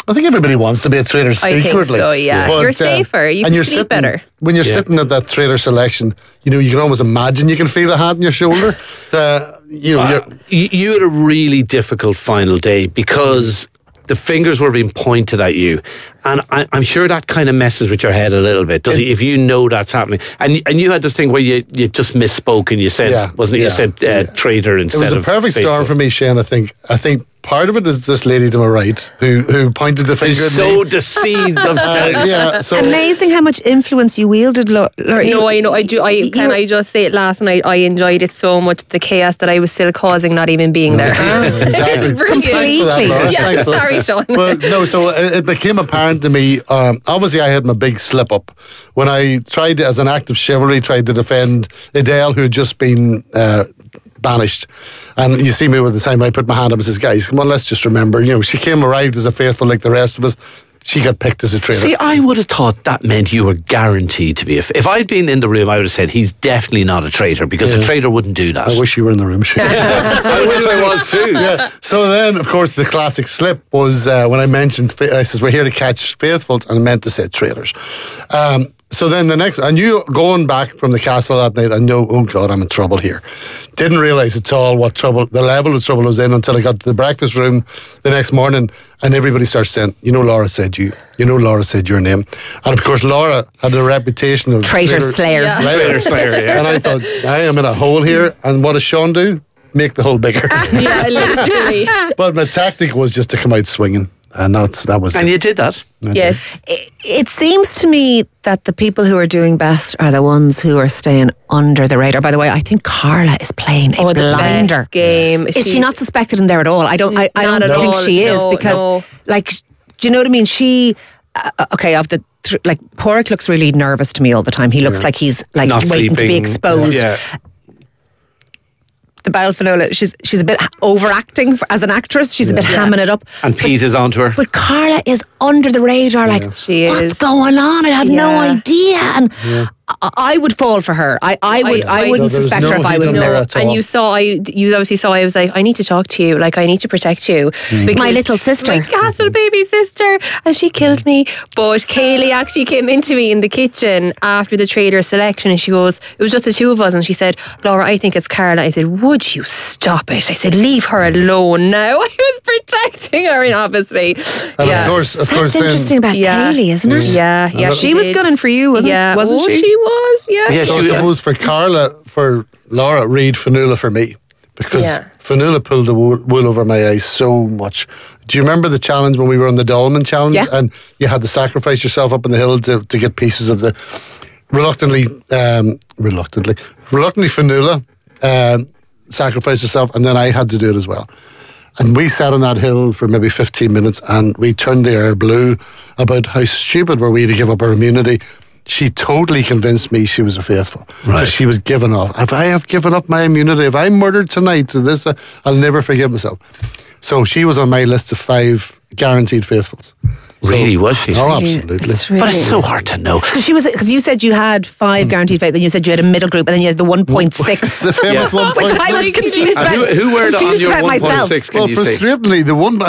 I think everybody wants to be a traitor secretly. I think so, yeah. But, you're safer. You can sleep better. When you're sitting at that traitor selection, you can almost imagine you can feel a hand on your shoulder. You had a really difficult final day because the fingers were being pointed at you, and I'm sure that kind of messes with your head a little bit, does it? If you know that's happening, and you had this thing where you just misspoke and you said, wasn't it? You said traitor instead of. It was a perfect storm for me, Shane. I think part of it is this lady to my right who pointed the finger at me. Sowed the seeds of doubt. Amazing how much influence you wielded, Laura. No, I know. I just say it last night? I enjoyed it so much, the chaos that I was still causing, not even being there. Exactly. It's brilliant. Completely. Sorry, Sean. But no, so it became apparent to me. Obviously, I had my big slip up when I tried, as an act of chivalry, to defend Adele, who had just been banished. And you see me with the time I put my hand up and says, guys, come on, let's just remember, she arrived as a faithful like the rest of us. She got picked as a traitor. See, I would have thought that meant you were guaranteed to be if I'd been in the room, I would have said he's definitely not a traitor, because a traitor wouldn't do that. I wish you were in the room. I wish I was too. Yeah. So then, of course, the classic slip was when I mentioned, I says, we're here to catch faithfuls, and I meant to say traitors. So then I knew going back from the castle that night, I knew, oh God, I'm in trouble here. Didn't realise at all the level of trouble I was in, until I got to the breakfast room the next morning, and everybody starts saying, Laura said Laura said your name. And of course, Laura had a reputation of traitor slayer. Traitor slayer, yeah. And I thought, I am in a hole here, and what does Sean do? Make the hole bigger. Yeah, literally. But my tactic was just to come out swinging. And that was And it. you did that? Yes. It seems to me that the people who are doing best are the ones who are staying under the radar. By the way, I think Carla is playing a blinder best game. Is she not suspected in there at all? I don't think she is, because do you know what I mean? She Porrick looks really nervous to me all the time. He looks like he's not waiting to be sleeping. exposed. Yeah. The Belle Finola, she's a bit overacting as an actress. She's a bit hamming it up. And Pete is onto her. But Carla is under the radar, she what's is. going on? I have no idea. And I would fall for her. I wouldn't suspect her if I was in there. And you obviously saw, I was like, I need to talk to you. Like, I need to protect you. My little sister. My castle baby sister. And she killed me. But Kaylee actually came into me in the kitchen after the traitor selection, and she goes, it was just the two of us, and she said, Laura, I think it's Carla. I said, would you stop it? I said, leave her alone now. I was protecting her, obviously. And of course, That's interesting about Kaylee, isn't it? Yeah. She was gunning for you, wasn't she? She was, yeah. So I suppose for Carla, for Laura, read Fionnuala for me. Because Fionnuala pulled the wool over my eyes so much. Do you remember the challenge when we were on the Dolman challenge? Yeah. And you had to sacrifice yourself up in the hill to get pieces of the... Reluctantly Fionnuala sacrificed herself, and then I had to do it as well. And we sat on that hill for maybe 15 minutes, and we turned the air blue about how stupid were we to give up our immunity. She totally convinced me she was a faithful. Right. She was giving off. If I have given up my immunity, if I'm murdered tonight to this, I'll never forgive myself. So she was on my list of 5 guaranteed faithfuls. Really, was she? Oh, absolutely. But it's so hard to know. So she was, because you said you had 5 guaranteed faith, then you said you had a middle group, and then you had the 1.6. The famous 1.6. Which I was confused about. Who were on your 1.6? Well, frustratingly, the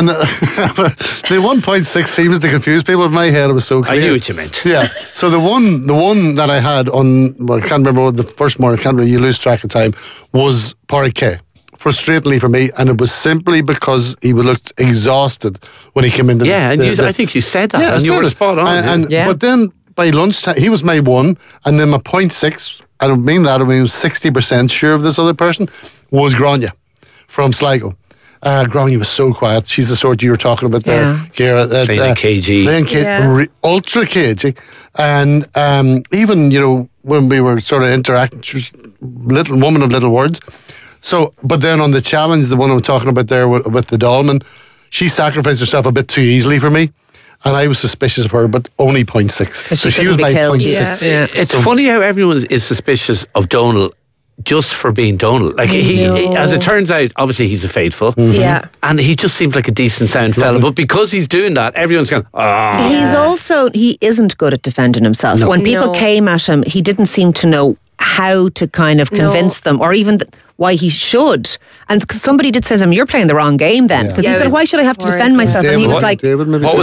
1.6 seems to confuse people. In my head, it was so clear. I knew what you meant. Yeah. So the one that I had on, I can't remember what the first morning, I can't remember, you lose track of time, was Porrick K. Frustratingly for me, and it was simply because he looked exhausted when he came into I think you said that, and you were spot on. But then by lunchtime, he was my 1, and then my 0.6, I don't mean that, I mean, I was 60% sure of this other person, was Grania from Sligo. Grania was so quiet. She's the sort you were talking about there, Ciara. Playing cagey. Ultra cagey. And even, when we were sort of interacting, she was little woman of little words. So, but then on the challenge, the one I'm talking about there with the Dolman, she sacrificed herself a bit too easily for me. And I was suspicious of her, but only 0.6. So she was my 0.6. Yeah. It's funny how everyone is suspicious of Donal just for being Donal. Like, he, as it turns out, obviously he's a faithful. Mm-hmm. Yeah. And he just seems like a decent sound fella. But because he's doing that, everyone's going, He isn't good at defending himself. No. When people came at him, he didn't seem to know how to kind of convince them, or even why he should. And somebody did say to him, you're playing the wrong game then. Because he said, why should I have to defend myself? David, and he was like, David, maybe